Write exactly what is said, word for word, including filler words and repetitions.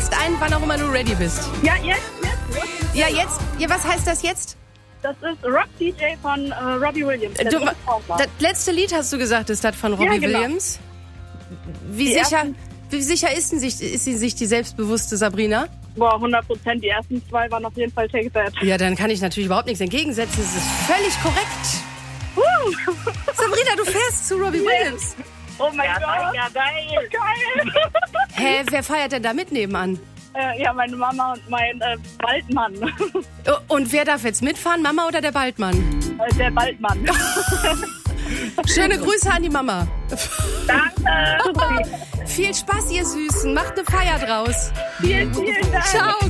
jetzt ein, wann auch immer du ready bist. Ja, jetzt, jetzt. Ja, jetzt. Ja, was heißt das jetzt? Das ist Rock D J von äh, Robbie Williams. Du, das letzte Lied hast du gesagt, ist das von Robbie Ja, genau. Williams. Wie Die sicher, ersten- wie sicher ist, denn sich, ist sie sich die selbstbewusste Sabrina? Boah, hundert Prozent. Die ersten zwei waren auf jeden Fall Take That. Ja, dann kann ich natürlich überhaupt nichts entgegensetzen. Es ist völlig korrekt. Uh. Sabrina, du fährst zu Robbie Williams. Oh mein Ja, Gott. ja, geil. Geil. Hä, wer feiert denn da mit nebenan? äh, ja, meine Mama und mein äh, Waldmann. Oh, und wer darf jetzt mitfahren, Mama oder der Baldmann? äh, der Waldmann. Schöne Grüße an die Mama. Danke. Viel Spaß, ihr Süßen. Macht eine Feier draus. Vielen, vielen Dank. Ciao.